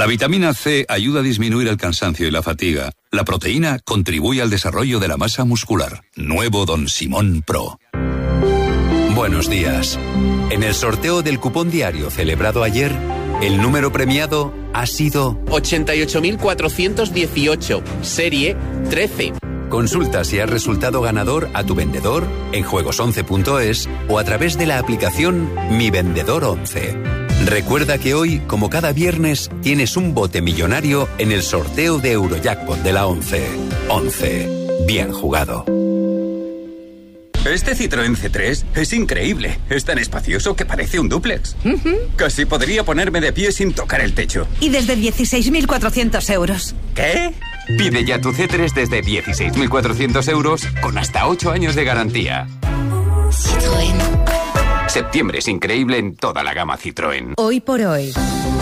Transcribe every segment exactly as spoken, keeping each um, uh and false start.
La vitamina C ayuda a disminuir el cansancio y la fatiga. La proteína contribuye al desarrollo de la masa muscular. Nuevo Don Simón Pro. Buenos días. En el sorteo del cupón diario celebrado ayer, el número premiado ha sido ochenta y ocho mil cuatrocientos dieciocho, serie trece. Consulta si has resultado ganador a tu vendedor en juegos once punto es o a través de la aplicación Mi Vendedor once. Recuerda que hoy, como cada viernes, tienes un bote millonario en el sorteo de Eurojackpot de la once. once. Bien jugado. Este Citroën C tres es increíble. Es tan espacioso que parece un dúplex. Uh-huh. Casi podría ponerme de pie sin tocar el techo. Y desde dieciséis mil cuatrocientos euros. ¿Qué? Pide ya tu C tres desde dieciséis mil cuatrocientos euros con hasta ocho años de garantía. Citroën. Septiembre es increíble en toda la gama Citroën. Hoy por hoy,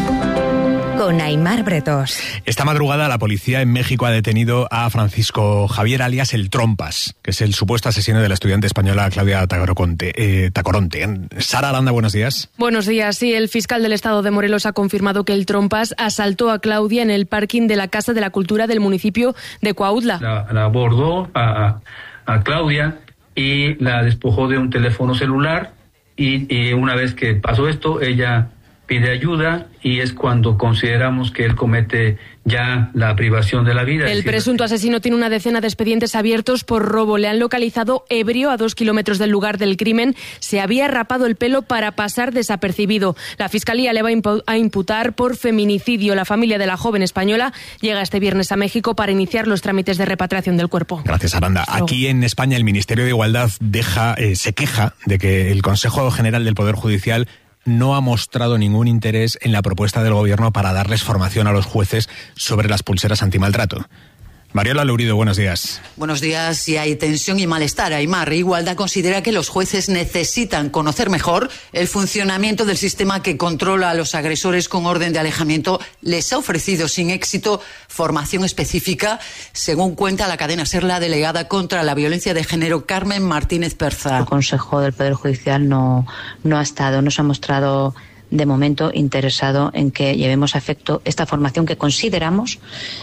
con Aimar Bretos. Esta madrugada la policía en México ha detenido a Francisco Javier alias El Trompas, que es el supuesto asesino de la estudiante española Claudia Tacoronte. Eh, Tacoronte. Sara Aranda, buenos días. Buenos días. Sí, el fiscal del estado de Morelos ha confirmado que El Trompas asaltó a Claudia en el parking de la Casa de la Cultura del municipio de Cuautla. La, la abordó a, a Claudia y la despojó de un teléfono celular. Y, y una vez que pasó esto, ella pide ayuda y es cuando consideramos que él comete ya la privación de la vida. El presunto asesino tiene una decena de expedientes abiertos por robo. Le han localizado ebrio a dos kilómetros del lugar del crimen. Se había rapado el pelo para pasar desapercibido. La Fiscalía le va a imputar por feminicidio. La familia de la joven española llega este viernes a México para iniciar los trámites de repatriación del cuerpo. Gracias, Aranda. Aquí en España el Ministerio de Igualdad deja, eh, se queja de que el Consejo General del Poder Judicial no ha mostrado ningún interés en la propuesta del Gobierno para darles formación a los jueces sobre las pulseras antimaltrato. Mariola Lourido, buenos días. Buenos días. Si hay tensión y malestar, Aimar, Igualdad considera que los jueces necesitan conocer mejor el funcionamiento del sistema que controla a los agresores con orden de alejamiento. Les ha ofrecido sin éxito formación específica, según cuenta la cadena SER, la delegada contra la violencia de género, Carmen Martínez Perza. El Consejo del Poder Judicial no, no ha estado, no se ha mostrado de momento interesado en que llevemos a efecto esta formación que consideramos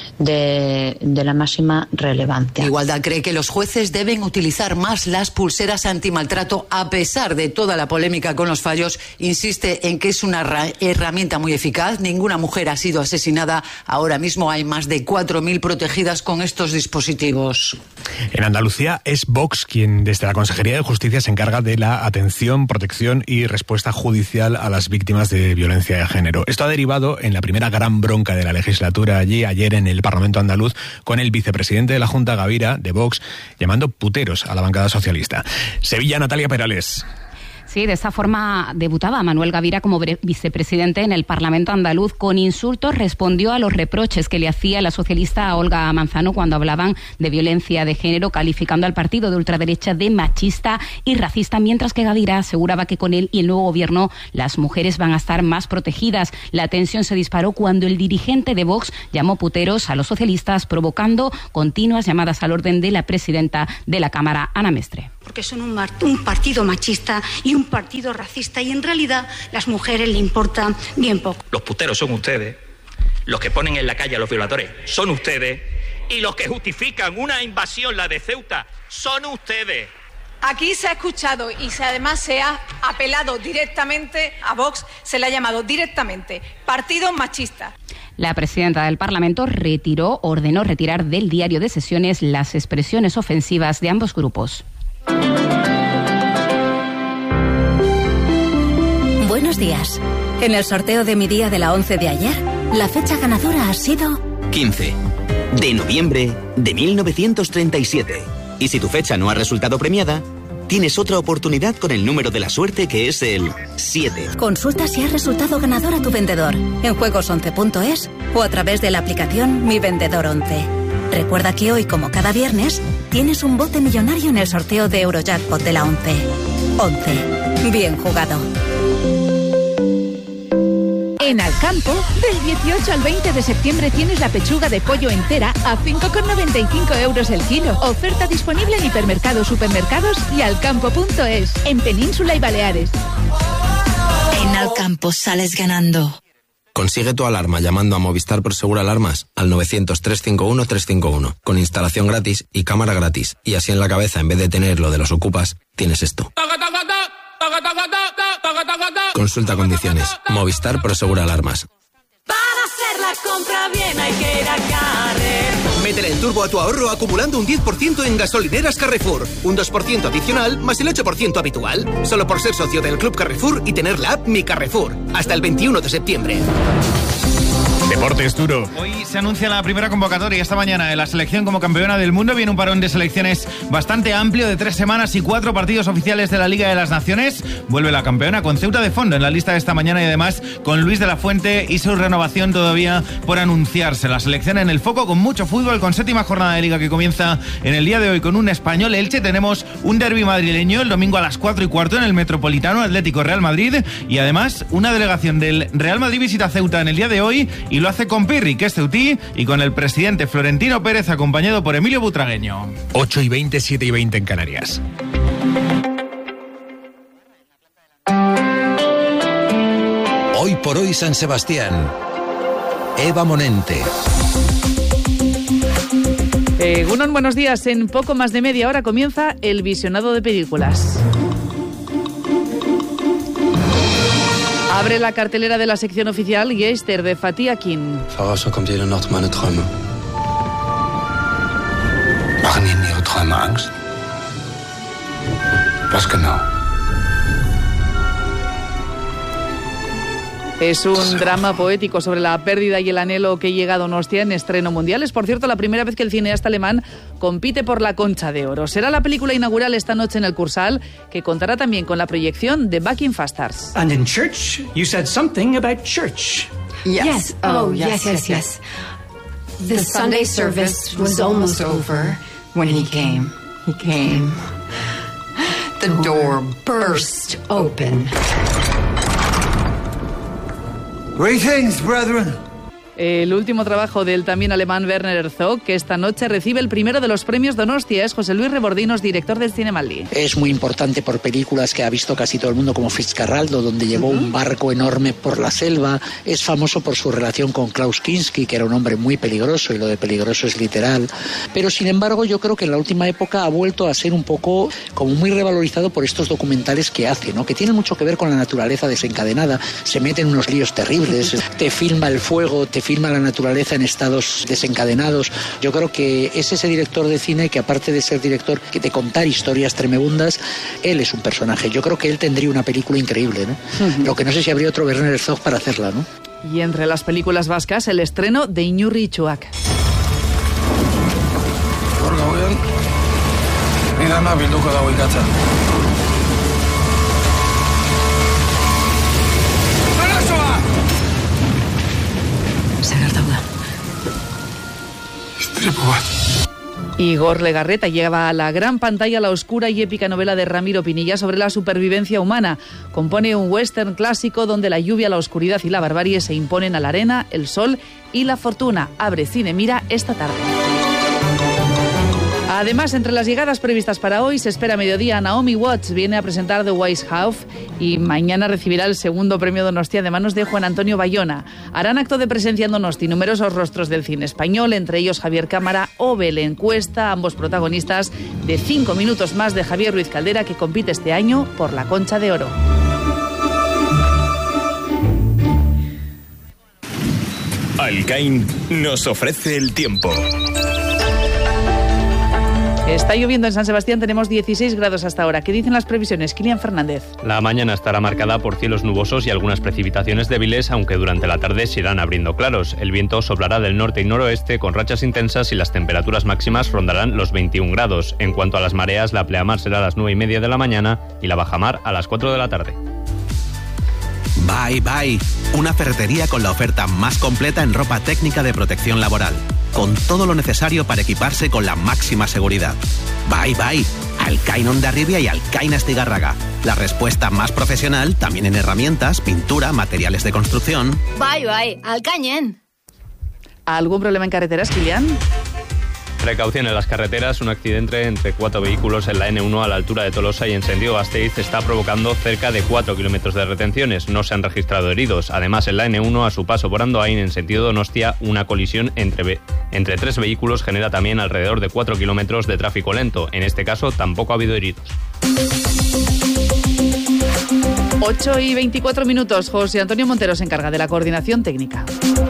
de, de la máxima relevancia. Igualdad cree que los jueces deben utilizar más las pulseras antimaltrato a pesar de toda la polémica con los fallos. Insiste en que es una herramienta muy eficaz. Ninguna mujer ha sido asesinada. Ahora mismo hay más de cuatro mil protegidas con estos dispositivos. En Andalucía es Vox quien desde la Consejería de Justicia se encarga de la atención, protección y respuesta judicial a las víctimas de violencia de género. Esto ha derivado en la primera gran bronca de la legislatura allí ayer en el Parlamento andaluz con el vicepresidente de la Junta, Gavira, de Vox, llamando puteros a la bancada socialista. Sevilla, Natalia Perales. Sí, de esta forma debutaba Manuel Gavira como vicepresidente en el Parlamento andaluz. Con insultos respondió a los reproches que le hacía la socialista Olga Manzano cuando hablaban de violencia de género, calificando al partido de ultraderecha de machista y racista, mientras que Gavira aseguraba que con él y el nuevo gobierno las mujeres van a estar más protegidas. La tensión se disparó cuando el dirigente de Vox llamó puteros a los socialistas, provocando continuas llamadas al orden de la presidenta de la Cámara, Ana Mestre. Porque son un, un partido machista y un partido racista, y en realidad las mujeres le importan bien poco. Los puteros son ustedes, los que ponen en la calle a los violadores son ustedes, y los que justifican una invasión, la de Ceuta, son ustedes. Aquí se ha escuchado y se, además se ha apelado directamente a Vox, se le ha llamado directamente partido machista. La presidenta del Parlamento retiró, ordenó retirar del diario de sesiones las expresiones ofensivas de ambos grupos. Buenos días. En el sorteo de mi día de la once de ayer, la fecha ganadora ha sido quince de noviembre de mil novecientos treinta y siete. Y si tu fecha no ha resultado premiada, tienes otra oportunidad con el número de la suerte, que es el siete. Consulta si has resultado ganador a tu vendedor en juegos once punto es o a través de la aplicación Mi Vendedor once. Recuerda que hoy, como cada viernes, tienes un bote millonario en el sorteo de Eurojackpot de la once. once. Bien jugado. En Alcampo, del dieciocho al veinte de septiembre tienes la pechuga de pollo entera a cinco con noventa y cinco euros el kilo. Oferta disponible en hipermercados, supermercados y alcampo punto es, en Península y Baleares. En Alcampo sales ganando. Consigue tu alarma llamando a Movistar Prosegur Alarmas al novecientos, trescientos cincuenta y uno, trescientos cincuenta y uno, con instalación gratis y cámara gratis. Y así en la cabeza, en vez de tener lo de los ocupas, tienes esto. Consulta condiciones. Movistar Prosegur Alarmas. Para hacer la compra bien hay que ir a Carrefour. Métele el turbo a tu ahorro acumulando un diez por ciento en gasolineras Carrefour. Un dos por ciento adicional más el ocho por ciento habitual. Solo por ser socio del Club Carrefour y tener la app Mi Carrefour. Hasta el veintiuno de septiembre. Deportes duro. Hoy se anuncia la primera convocatoria esta mañana de la selección como campeona del mundo. Viene un parón de selecciones bastante amplio de tres semanas y cuatro partidos oficiales de la Liga de las Naciones. Vuelve la campeona con Ceuta de fondo en la lista de esta mañana y además con Luis de la Fuente y su renovación todavía por anunciarse. La selección en el foco con mucho fútbol, con séptima jornada de Liga que comienza en el día de hoy con un Español Elche. Tenemos un derbi madrileño el domingo a las cuatro y cuarto en el Metropolitano, Atlético Real Madrid, y además una delegación del Real Madrid visita Ceuta en el día de hoy y lo hace con Pirri, que es ceutí, y con el presidente Florentino Pérez acompañado por Emilio Butragueño. ocho y veinte, siete y veinte en Canarias. Hoy por hoy San Sebastián. Eva Monente. Eh, Gunon, buenos días. En poco más de media hora comienza el visionado de películas. Abre la cartelera de la sección oficial Geister de Fatih Akin. Verrassung kommt jede Nacht meine Träume. Machen Ihnen Ihre Träume Angst? Was genau? Es un drama poético sobre la pérdida y el anhelo que llega a Donostia en estreno mundial. Es, por cierto, la primera vez que el cineasta alemán compite por la Concha de Oro. Será la película inaugural esta noche en el Cursal, que contará también con la proyección de Back in Fast Stars. And in church, you said something about church. Yes. yes. Oh, yes, yes, yes. The Sunday service was almost over when he came. He came. The door burst open. Greetings, brethren. El último trabajo del también alemán Werner Herzog, que esta noche recibe el primero de los premios Donostia, es José Luis Rebordinos, director del Cinemaldi. Es muy importante por películas que ha visto casi todo el mundo, como Fitzcarraldo, donde llevó uh-huh. un barco enorme por la selva. Es famoso por su relación con Klaus Kinski, que era un hombre muy peligroso, y lo de peligroso es literal. Pero sin embargo, yo creo que en la última época ha vuelto a ser un poco como muy revalorizado por estos documentales que hace, ¿no? Que tienen mucho que ver con la naturaleza desencadenada. Se mete en unos líos terribles, te filma el fuego, te filma la naturaleza en estados desencadenados. Yo creo que es ese director de cine que, aparte de ser director de contar historias tremebundas, él es un personaje. Yo creo que él tendría una película increíble, ¿no? Uh-huh. Lo que no sé si habría otro Werner Herzog para hacerla, ¿no? Y entre las películas vascas, el estreno de Inurri Itxuak. Igor Legarreta lleva a la gran pantalla la oscura y épica novela de Ramiro Pinilla sobre la supervivencia humana. Compone un western clásico donde la lluvia, la oscuridad y la barbarie se imponen a la arena, el sol y la fortuna. Abre Cine Mira esta tarde. Además, entre las llegadas previstas para hoy, se espera a mediodía Naomi Watts, viene a presentar The Wise House y mañana recibirá el segundo premio Donostia de manos de Juan Antonio Bayona. Harán acto de presencia en Donosti numerosos rostros del cine español, entre ellos Javier Cámara o Belén Cuesta, ambos protagonistas de Cinco minutos más de Javier Ruiz Caldera, que compite este año por la Concha de Oro. Alcain nos ofrece el tiempo. Está lloviendo en San Sebastián, tenemos dieciséis grados hasta ahora. ¿Qué dicen las previsiones? Kilian Fernández. La mañana estará marcada por cielos nubosos y algunas precipitaciones débiles, aunque durante la tarde se irán abriendo claros. El viento soplará del norte y noroeste con rachas intensas y las temperaturas máximas rondarán los veintiún grados. En cuanto a las mareas, la pleamar será a las nueve y media de la mañana y la bajamar a las cuatro de la tarde. Bye Bye, una ferretería con la oferta más completa en ropa técnica de protección laboral, con todo lo necesario para equiparse con la máxima seguridad. Bye Bye, Alcain Hondarribia y Alcain Astigarraga, la respuesta más profesional también en herramientas, pintura, materiales de construcción. Bye Bye, Alcañen. ¿Algún problema en carreteras, Kilian? Precaución en las carreteras. Un accidente entre cuatro vehículos en la ene uno a la altura de Tolosa y en sentido Gasteiz está provocando cerca de cuatro kilómetros de retenciones. No se han registrado heridos. Además, en la ene uno, a su paso por Andoain, en sentido Donostia, una colisión entre, entre tres vehículos genera también alrededor de cuatro kilómetros de tráfico lento. En este caso, tampoco ha habido heridos. ocho y veinticuatro minutos. José Antonio Montero se encarga de la coordinación técnica.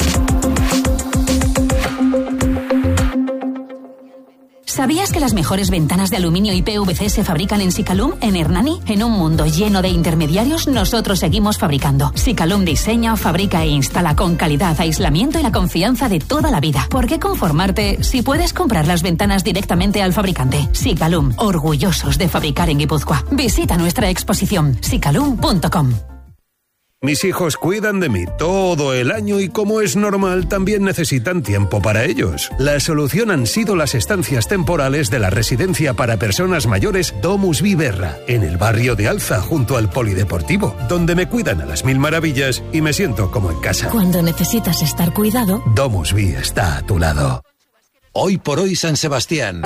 ¿Sabías que las mejores ventanas de aluminio y pe ve ce se fabrican en Sicalum, en Hernani? En un mundo lleno de intermediarios, nosotros seguimos fabricando. Sicalum diseña, fabrica e instala con calidad, aislamiento y la confianza de toda la vida. ¿Por qué conformarte si puedes comprar las ventanas directamente al fabricante? Sicalum, orgullosos de fabricar en Guipúzcoa. Visita nuestra exposición, sicalum punto com. Mis hijos cuidan de mí todo el año y, como es normal, también necesitan tiempo para ellos. La solución han sido las estancias temporales de la residencia para personas mayores Domus Viverra, en el barrio de Alza, junto al Polideportivo, donde me cuidan a las mil maravillas y me siento como en casa. Cuando necesitas estar cuidado, Domus Vi está a tu lado. Hoy por hoy San Sebastián.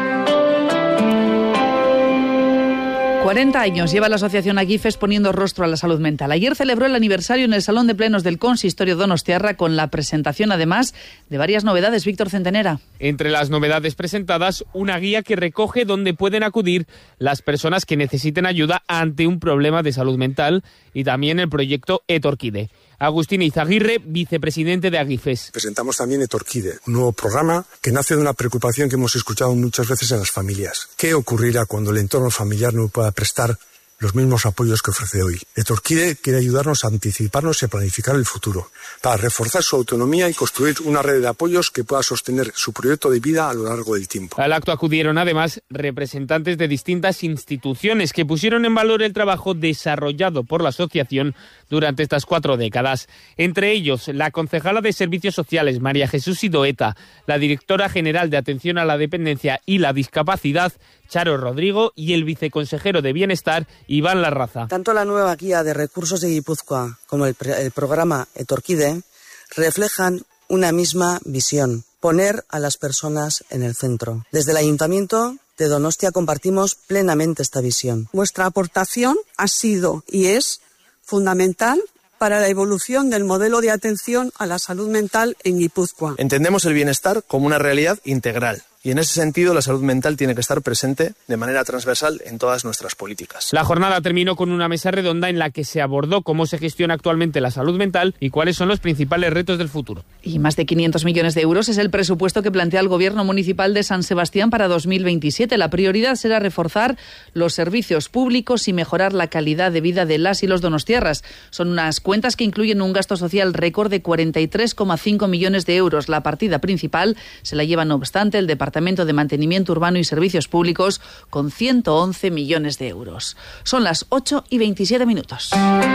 cuarenta años lleva la asociación Agifes poniendo rostro a la salud mental. Ayer celebró el aniversario en el Salón de Plenos del Consistorio Donostiarra con la presentación, además, de varias novedades. Víctor Centenera. Entre las novedades presentadas, una guía que recoge dónde pueden acudir las personas que necesiten ayuda ante un problema de salud mental y también el proyecto Etorkide. Agustín Izaguirre, vicepresidente de Agifes. Presentamos también Etorkide, un nuevo programa que nace de una preocupación que hemos escuchado muchas veces en las familias. ¿Qué ocurrirá cuando el entorno familiar no pueda prestar los mismos apoyos que ofrece hoy? Etorkide quiere ayudarnos a anticiparnos y a planificar el futuro, para reforzar su autonomía y construir una red de apoyos que pueda sostener su proyecto de vida a lo largo del tiempo. Al acto acudieron además representantes de distintas instituciones que pusieron en valor el trabajo desarrollado por la asociación durante estas cuatro décadas. Entre ellos, la concejala de Servicios Sociales, María Jesús Idoeta, la directora general de Atención a la Dependencia y la Discapacidad, Charo Rodrigo, y el viceconsejero de Bienestar, Iván Larraza. Tanto la nueva guía de recursos de Guipúzcoa como el, el programa Etorkide reflejan una misma visión: poner a las personas en el centro. Desde el Ayuntamiento de Donostia compartimos plenamente esta visión. Vuestra aportación ha sido y es fundamental para la evolución del modelo de atención a la salud mental en Guipúzcoa. Entendemos el bienestar como una realidad integral. Y en ese sentido, la salud mental tiene que estar presente de manera transversal en todas nuestras políticas. La jornada terminó con una mesa redonda en la que se abordó cómo se gestiona actualmente la salud mental y cuáles son los principales retos del futuro. Y más de quinientos millones de euros es el presupuesto que plantea el Gobierno Municipal de San Sebastián para dos mil veintisiete. La prioridad será reforzar los servicios públicos y mejorar la calidad de vida de las y los donostiarras. Son unas cuentas que incluyen un gasto social récord de cuarenta y tres coma cinco millones de euros. La partida principal se la lleva, no obstante, el Departamento de Mantenimiento Urbano y Servicios Públicos, con ciento once millones de euros. Son las ocho y veintisiete minutos.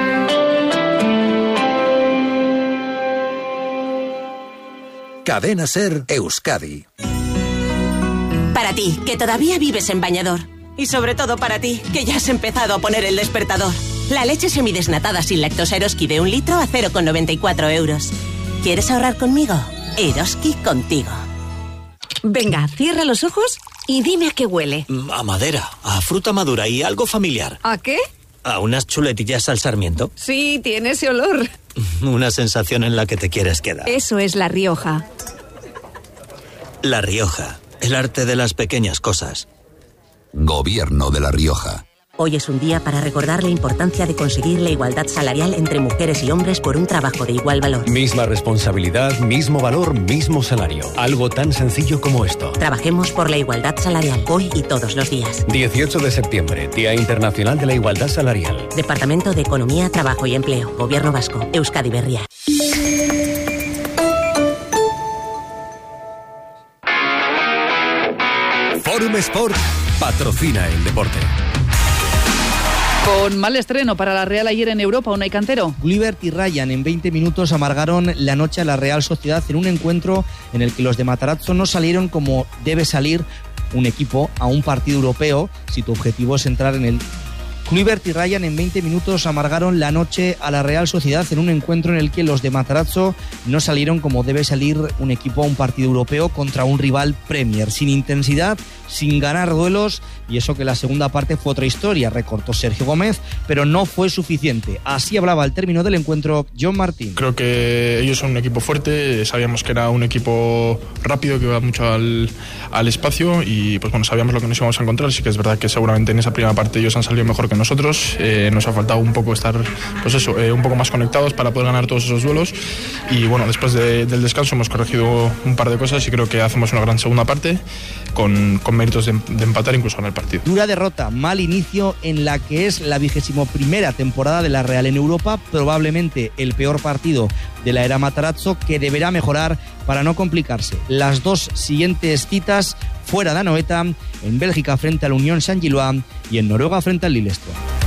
Cadena Ser Euskadi. Para ti, que todavía vives en bañador. Y sobre todo para ti, que ya has empezado a poner el despertador. La leche semidesnatada sin lactosa Eroski de un litro a cero coma noventa y cuatro euros. ¿Quieres ahorrar conmigo? Eroski contigo. Venga, cierra los ojos y dime a qué huele. A madera, a fruta madura y algo familiar. ¿A qué? A unas chuletillas al sarmiento. Sí, tiene ese olor. Una sensación en la que te quieres quedar. Eso es La Rioja. La Rioja, el arte de las pequeñas cosas. Gobierno de La Rioja. Hoy es un día para recordar la importancia de conseguir la igualdad salarial entre mujeres y hombres por un trabajo de igual valor. Misma responsabilidad, mismo valor, mismo salario. Algo tan sencillo como esto. Trabajemos por la igualdad salarial, hoy y todos los días. dieciocho de septiembre, Día Internacional de la Igualdad Salarial. Departamento de Economía, Trabajo y Empleo. Gobierno Vasco. Euskadi Berria. Forum Sport patrocina el deporte. Con mal estreno para la Real ayer en Europa, Unai Cantero. Kluivert y Ryan en veinte minutos amargaron la noche a la Real Sociedad en un encuentro en el que los de Matarazzo no salieron como debe salir un equipo a un partido europeo si tu objetivo es entrar en el... Kluivert y Ryan en veinte minutos amargaron la noche a la Real Sociedad en un encuentro en el que los de Matarazzo no salieron como debe salir un equipo a un partido europeo contra un rival Premier, sin intensidad, sin ganar duelos, y eso que la segunda parte fue otra historia, recortó Sergio Gómez, pero no fue suficiente. Así hablaba al término del encuentro John Martín. Creo que ellos son un equipo fuerte, sabíamos que era un equipo rápido, que iba mucho al, al espacio, y pues bueno, sabíamos lo que nos íbamos a encontrar. Sí que es verdad que seguramente en esa primera parte ellos han salido mejor que nosotros, eh, nos ha faltado un poco estar, pues eso, eh, un poco más conectados para poder ganar todos esos duelos, y bueno, después de, del descanso hemos corregido un par de cosas y creo que hacemos una gran segunda parte con, con méritos de, de empatar incluso en el partido. Dura derrota, mal inicio en la que es la vigésimo primera temporada de la Real en Europa, probablemente el peor partido de la era Matarazzo, que deberá mejorar para no complicarse. Las dos siguientes citas fuera de Anoeta, en Bélgica frente a la Unión Saint-Gilloise y en Noruega frente al Lillestrøm.